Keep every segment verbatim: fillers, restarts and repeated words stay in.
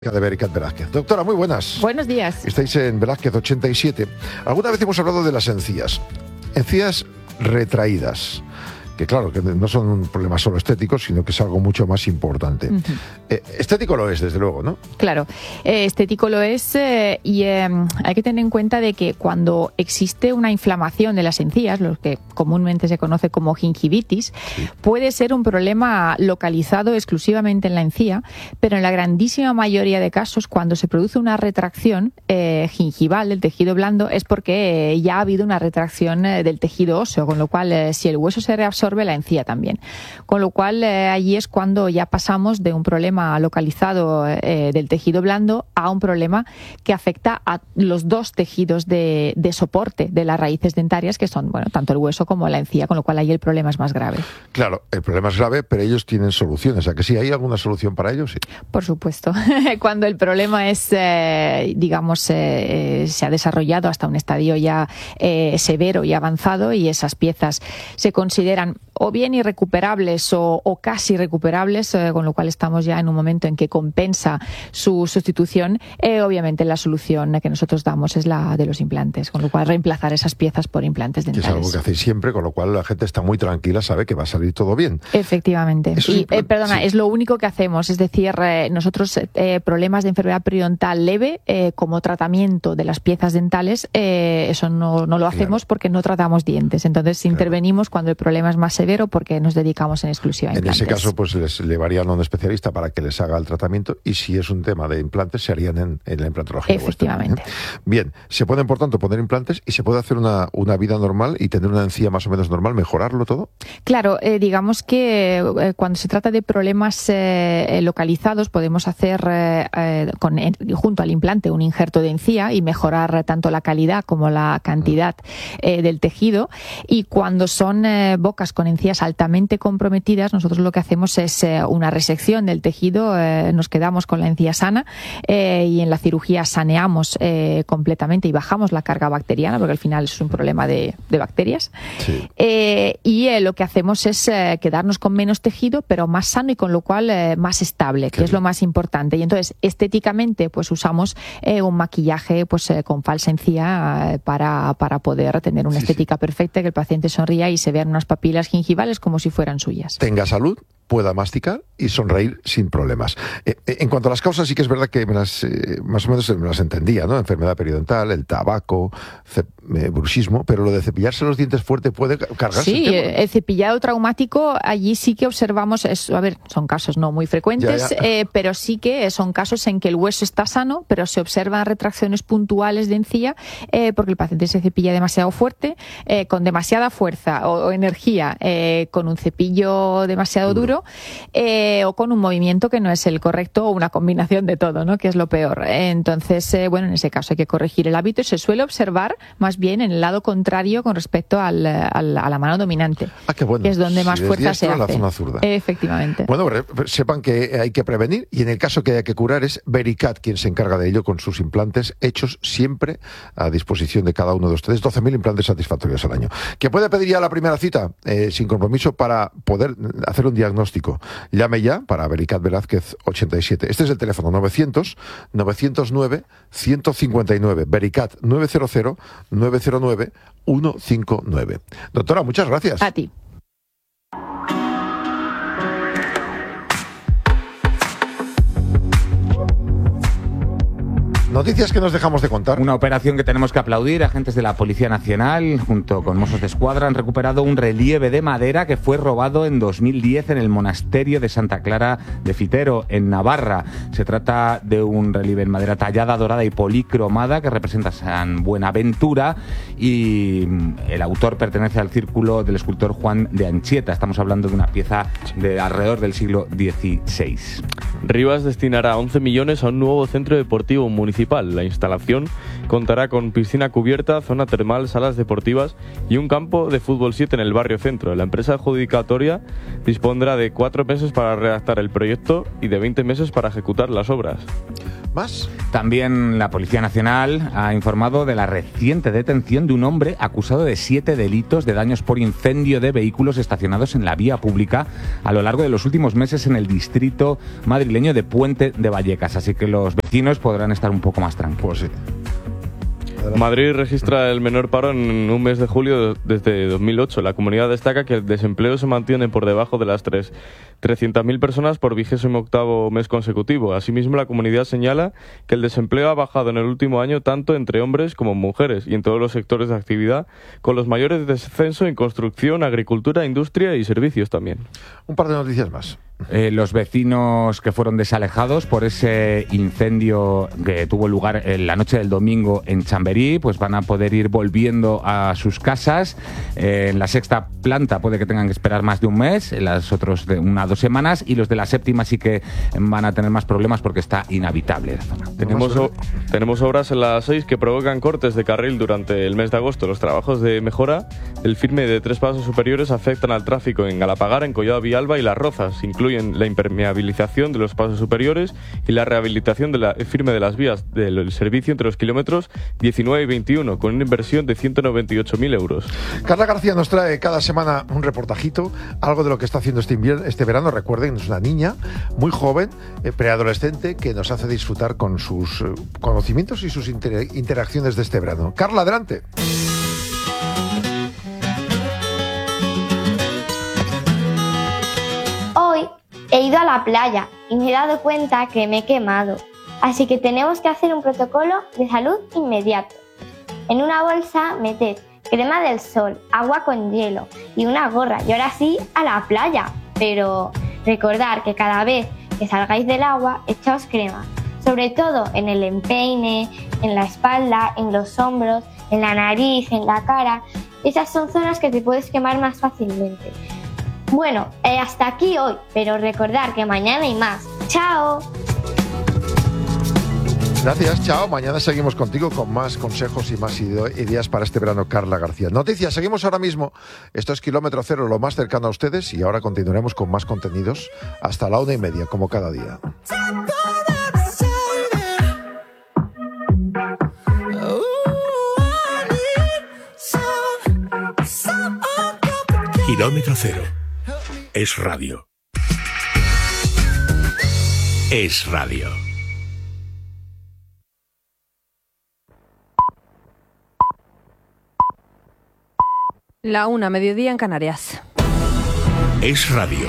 De Vericat Velázquez. Doctora, muy buenas. Buenos días. Estáis en Velázquez ochenta y siete. Alguna vez hemos hablado de las encías. Encías retraídas. Que claro, que no son un problema solo estético, sino que es algo mucho más importante. Uh-huh. Eh, estético lo es, desde luego, ¿no? Claro, eh, estético lo es eh, y eh, hay que tener en cuenta de que cuando existe una inflamación de las encías, lo que comúnmente se conoce como gingivitis, sí. puede ser un problema localizado exclusivamente en la encía, pero en la grandísima mayoría de casos, cuando se produce una retracción eh, gingival del tejido blando, es porque eh, ya ha habido una retracción eh, del tejido óseo, con lo cual, eh, si el hueso se reabsorbe, la encía también. Con lo cual, eh, allí es cuando ya pasamos de un problema localizado eh, del tejido blando a un problema que afecta a los dos tejidos de, de soporte de las raíces dentarias, que son, bueno, tanto el hueso como la encía, con lo cual ahí el problema es más grave. Claro, el problema es grave, pero ellos tienen soluciones. ¿A que sí hay alguna solución para ellos? Sí. Por supuesto. Cuando el problema es, eh, digamos, eh, se ha desarrollado hasta un estadio ya eh, severo y avanzado y esas piezas se consideran o bien irrecuperables o, o casi recuperables, eh, con lo cual estamos ya en un momento en que compensa su sustitución, eh, obviamente la solución que nosotros damos es la de los implantes, con lo cual reemplazar esas piezas por implantes dentales. Que es algo que hacéis siempre, con lo cual la gente está muy tranquila, sabe que va a salir todo bien. Efectivamente. Eso y, es, eh, perdona, sí. es lo único que hacemos, es decir, eh, nosotros eh, problemas de enfermedad periodontal leve, eh, como tratamiento de las piezas dentales, eh, eso no, no lo hacemos claro. porque no tratamos dientes, entonces claro. intervenimos cuando el problema es más severo porque nos dedicamos en exclusiva a implantes. En ese caso, pues les llevarían a un especialista para que les haga el tratamiento y si es un tema de implantes, se harían en, en la implantología. Efectivamente. Vuestra, ¿eh? Bien, se pueden, por tanto, poner implantes y se puede hacer una, una vida normal y tener una encía más o menos normal, mejorarlo todo. Claro, eh, digamos que eh, cuando se trata de problemas eh, localizados, podemos hacer eh, eh, con, eh, junto al implante un injerto de encía y mejorar tanto la calidad como la cantidad eh, del tejido. Y cuando son eh, bocas con encías altamente comprometidas, nosotros lo que hacemos es eh, una resección del tejido, eh, nos quedamos con la encía sana eh, y en la cirugía saneamos eh, completamente y bajamos la carga bacteriana, porque al final es un problema de, de bacterias. Sí. Eh, y eh, lo que hacemos es eh, quedarnos con menos tejido, pero más sano y con lo cual eh, más estable, Qué que bien. es lo más importante. Y entonces, estéticamente, pues usamos eh, un maquillaje pues eh, con falsa encía eh, para, para poder tener una sí, estética sí. perfecta, que el paciente sonría y se vean unas papilas gingivales como si fueran suyas. Tenga salud, pueda masticar y sonreír sin problemas. Eh, en cuanto a las causas, sí que es verdad que me las, eh, más o menos me las entendía, ¿no? Enfermedad periodontal, el tabaco, cep- eh, bruxismo, pero lo de cepillarse los dientes fuerte puede cargarse. Sí, el, tema, ¿no? el cepillado traumático, allí sí que observamos, es, a ver, son casos no muy frecuentes, ya, ya. Eh, pero sí que son casos en que el hueso está sano, pero se observan retracciones puntuales de encía eh, porque el paciente se cepilla demasiado fuerte, eh, con demasiada fuerza o, o energía, eh, con un cepillo demasiado duro, duro Eh, o con un movimiento que no es el correcto o una combinación de todo, ¿no? Que es lo peor. Entonces, eh, bueno, en ese caso hay que corregir el hábito y se suele observar más bien en el lado contrario con respecto al, al, a la mano dominante, ah, qué bueno. que es donde más si fuerza se hace. La zona zurda. Efectivamente. Bueno, sepan que hay que prevenir y en el caso que haya que curar es Vericat quien se encarga de ello con sus implantes hechos siempre a disposición de cada uno de ustedes. doce mil implantes satisfactorios al año. ¿Que puede pedir ya la primera cita eh, sin compromiso para poder hacer un diagnóstico? Llame ya para Vericat Velázquez ochenta y siete. Este es el teléfono novecientos, novecientos nueve, ciento cincuenta y nueve. Vericat nueve cero cero, nueve cero nueve, uno cinco nueve. Doctora, muchas gracias. A ti. Noticias que nos dejamos de contar. Una operación que tenemos que aplaudir. Agentes de la Policía Nacional, junto con Mossos de Escuadra, han recuperado un relieve de madera que fue robado en dos mil diez en el monasterio de Santa Clara de Fitero, en Navarra. Se trata de un relieve en madera tallada, dorada y policromada que representa a San Buenaventura y el autor pertenece al círculo del escultor Juan de Anchieta. Estamos hablando de una pieza de alrededor del siglo dieciséis. Rivas destinará once millones a un nuevo centro deportivo municipal. La instalación contará con piscina cubierta, zona termal, salas deportivas y un campo de fútbol siete en el barrio centro. La empresa adjudicatoria dispondrá de cuatro meses para redactar el proyecto y de veinte meses para ejecutar las obras. ¿Más? También la Policía Nacional ha informado de la reciente detención de un hombre acusado de siete delitos de daños por incendio de vehículos estacionados en la vía pública a lo largo de los últimos meses en el distrito madrileño de Puente de Vallecas. Así que los vecinos podrán estar un poco más tranquilos. Pues sí. Madrid registra el menor paro en un mes de julio desde dos mil ocho. La comunidad destaca que el desempleo se mantiene por debajo de las trescientas mil personas por vigésimo octavo mes consecutivo. Asimismo, la comunidad señala que el desempleo ha bajado en el último año tanto entre hombres como mujeres y en todos los sectores de actividad, con los mayores descensos en construcción, agricultura, industria y servicios también. Un par de noticias más. Eh, los vecinos que fueron desalejados por ese incendio que tuvo lugar en la noche del domingo en Chamberí, pues van a poder ir volviendo a sus casas. Eh, en la sexta planta puede que tengan que esperar más de un mes, en las otras de una o dos semanas, y los de la séptima sí que van a tener más problemas porque está inhabitable la zona. Tenemos, o, tenemos obras en la seis que provocan cortes de carril durante el mes de agosto. Los trabajos de mejora del firme de tres pasos superiores afectan al tráfico en Galapagar, en Collado Villalba y Las Rozas. Incluyen la impermeabilización de los pasos superiores y la rehabilitación del firme de las vías del servicio entre los kilómetros diecinueve y veintiuno, con una inversión de ciento noventa y ocho mil euros. Carla García nos trae cada semana un reportajito, algo de lo que está haciendo este, invierno, este verano. Recuerden, es una niña muy joven, eh, preadolescente, que nos hace disfrutar con sus eh, conocimientos y sus inter- interacciones de este verano. Carla, adelante. Hoy he ido a la playa y me he dado cuenta que me he quemado, así que tenemos que hacer un protocolo de salud inmediato. En una bolsa meted crema del sol, agua con hielo y una gorra, y ahora sí a la playa. Pero recordad que cada vez que salgáis del agua, echaos crema, sobre todo en el empeine, en la espalda, en los hombros, en la nariz, en la cara. Esas son zonas que te puedes quemar más fácilmente. Bueno, eh, hasta aquí hoy, pero recordad que mañana hay más. ¡Chao! Gracias, chao. Mañana seguimos contigo con más consejos y más ideas para este verano, Carla García. Noticias, seguimos ahora mismo. Esto es Kilómetro Cero, lo más cercano a ustedes, y ahora continuaremos con más contenidos hasta la una y media, como cada día. Kilómetro Cero. Es radio. Es radio. La una, mediodía en Canarias. Es radio.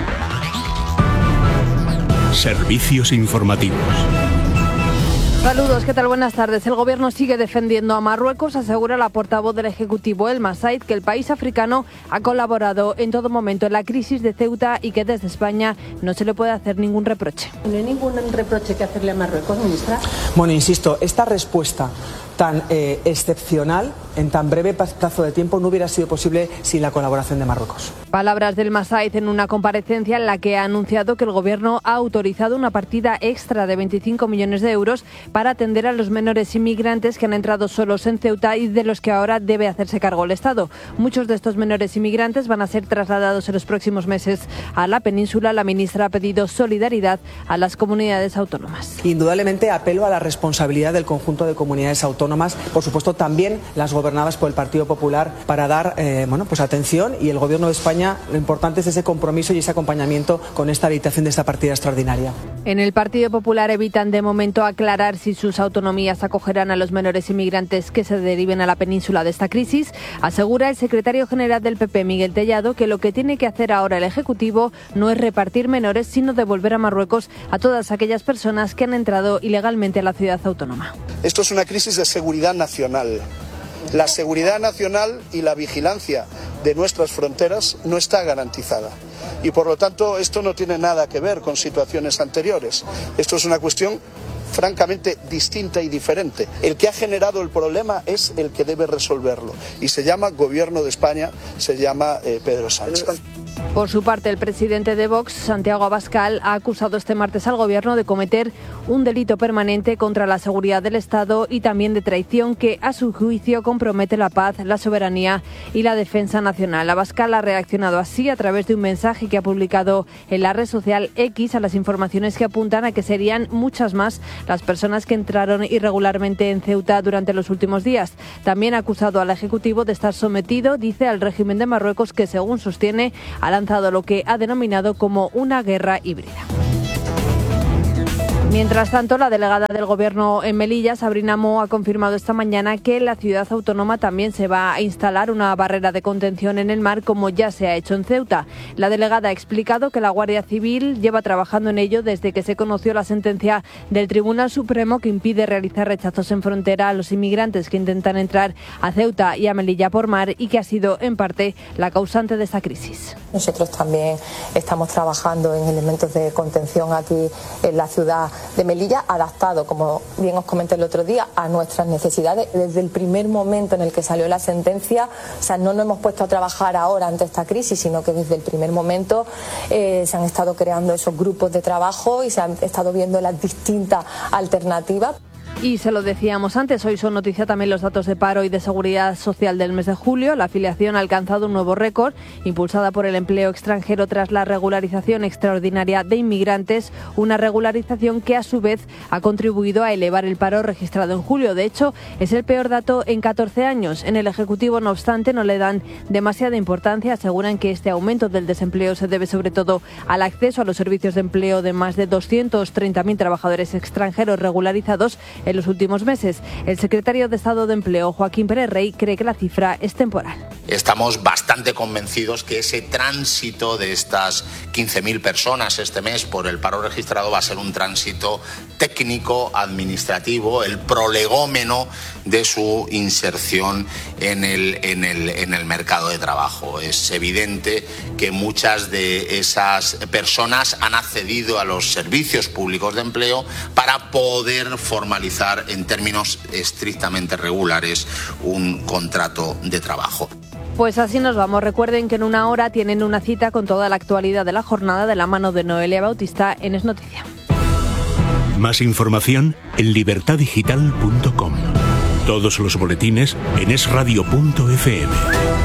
Servicios informativos. Saludos, ¿qué tal? Buenas tardes. El Gobierno sigue defendiendo a Marruecos. Asegura la portavoz del Ejecutivo, Elma Said, que el país africano ha colaborado en todo momento en la crisis de Ceuta y que desde España no se le puede hacer ningún reproche. ¿No hay ningún reproche que hacerle a Marruecos, ministra? Bueno, insisto, esta respuesta tan eh, excepcional, en tan breve plazo de tiempo, no hubiera sido posible sin la colaboración de Marruecos. Palabras del Masaid en una comparecencia en la que ha anunciado que el Gobierno ha autorizado una partida extra de veinticinco millones de euros para atender a los menores inmigrantes que han entrado solos en Ceuta y de los que ahora debe hacerse cargo el Estado. Muchos de estos menores inmigrantes van a ser trasladados en los próximos meses a la península. La ministra ha pedido solidaridad a las comunidades autónomas. Indudablemente apelo a la responsabilidad del conjunto de comunidades autónomas, por supuesto también las gobernadas por el Partido Popular, para dar eh, bueno, pues atención, y el Gobierno de España, lo importante es ese compromiso y ese acompañamiento con esta habilitación de esta partida extraordinaria. En el Partido Popular evitan de momento aclarar si sus autonomías acogerán a los menores inmigrantes que se deriven a la península de esta crisis. Asegura el secretario general del P P, Miguel Tellado, que lo que tiene que hacer ahora el Ejecutivo no es repartir menores, sino devolver a Marruecos a todas aquellas personas que han entrado ilegalmente a la ciudad autónoma. Esto es una crisis de seguridad nacional. La seguridad nacional y la vigilancia de nuestras fronteras no está garantizada. Y por lo tanto esto no tiene nada que ver con situaciones anteriores. Esto es una cuestión francamente distinta y diferente. El que ha generado el problema es el que debe resolverlo. Y se llama Gobierno de España, se llama eh, Pedro Sánchez. Por su parte, el presidente de Vox, Santiago Abascal, ha acusado este martes al Gobierno de cometer un delito permanente contra la seguridad del Estado y también de traición que, a su juicio, compromete la paz, la soberanía y la defensa nacional. Abascal ha reaccionado así a través de un mensaje que ha publicado en la red social X a las informaciones que apuntan a que serían muchas más las personas que entraron irregularmente en Ceuta durante los últimos días. También ha acusado al Ejecutivo de estar sometido, dice, al régimen de Marruecos, que, según sostiene, ha lanzado lo que ha denominado como una guerra híbrida. Mientras tanto, la delegada del Gobierno en Melilla, Sabrina Moe, ha confirmado esta mañana que en la ciudad autónoma también se va a instalar una barrera de contención en el mar, como ya se ha hecho en Ceuta. La delegada ha explicado que la Guardia Civil lleva trabajando en ello desde que se conoció la sentencia del Tribunal Supremo que impide realizar rechazos en frontera a los inmigrantes que intentan entrar a Ceuta y a Melilla por mar, y que ha sido, en parte, la causante de esta crisis. Nosotros también estamos trabajando en elementos de contención aquí en la ciudad de Melilla, adaptado, como bien os comenté el otro día, a nuestras necesidades. Desde el primer momento en el que salió la sentencia, o sea, no nos hemos puesto a trabajar ahora ante esta crisis, sino que desde el primer momento eh, se han estado creando esos grupos de trabajo y se han estado viendo las distintas alternativas. Y se lo decíamos antes, hoy son noticia también los datos de paro y de seguridad social del mes de julio. La afiliación ha alcanzado un nuevo récord, impulsada por el empleo extranjero tras la regularización extraordinaria de inmigrantes, una regularización que a su vez ha contribuido a elevar el paro registrado en julio. De hecho, es el peor dato en catorce años. En el Ejecutivo, no obstante, no le dan demasiada importancia. Aseguran que este aumento del desempleo se debe sobre todo al acceso a los servicios de empleo de más de doscientos treinta mil trabajadores extranjeros regularizados en los últimos meses. El secretario de Estado de Empleo, Joaquín Pérez Rey, cree que la cifra es temporal. Estamos bastante convencidos que ese tránsito de estas quince mil personas este mes por el paro registrado va a ser un tránsito técnico, administrativo, el prolegómeno de su inserción en el, en el, en el mercado de trabajo. Es evidente que muchas de esas personas han accedido a los servicios públicos de empleo para poder formalizar en términos estrictamente regulares un contrato de trabajo. Pues así nos vamos. Recuerden que en una hora tienen una cita con toda la actualidad de la jornada de la mano de Noelia Bautista en Es Noticia. Más información en libertad digital punto com. Todos los boletines en es radio punto efe eme.